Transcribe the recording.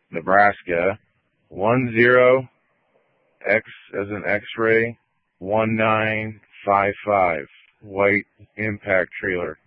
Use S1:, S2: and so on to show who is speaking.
S1: Nebraska, 10X as in X-ray, 1955, white impact trailer.